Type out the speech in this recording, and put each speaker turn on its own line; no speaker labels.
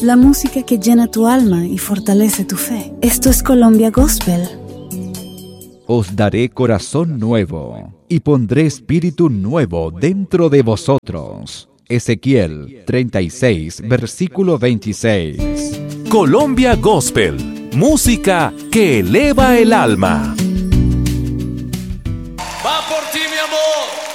la música que llena tu alma y fortalece tu fe. Esto es Colombia Gospel.
Os daré corazón nuevo y pondré espíritu nuevo dentro de vosotros. Ezequiel 36, versículo 26.
Colombia Gospel, música que eleva el alma.
Va por ti, mi amor.